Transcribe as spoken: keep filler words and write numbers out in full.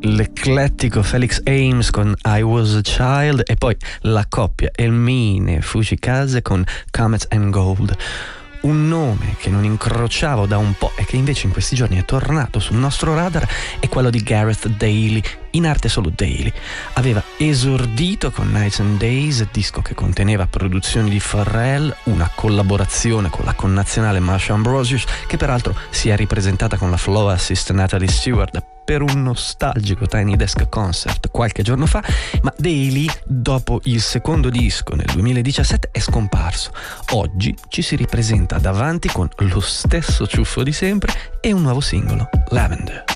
l'eclettico Felix Ames con I Was a Child e poi la coppia Elmine Fujikaze con Comets and Gold. Un nome che non incrociavo da un po' e che invece in questi giorni è tornato sul nostro radar è quello di Gareth Daly, in arte solo Daly. Aveva esordito con Nights and Days, disco che conteneva produzioni di Pharrell, una collaborazione con la connazionale Marsha Ambrosius, che peraltro si è ripresentata con la flow assist Natalie Stewart per un nostalgico Tiny Desk Concert qualche giorno fa, ma Daly, dopo il secondo disco nel duemiladiciassette, è scomparso. Oggi ci si ripresenta davanti con lo stesso ciuffo di sempre e un nuovo singolo, Lavender.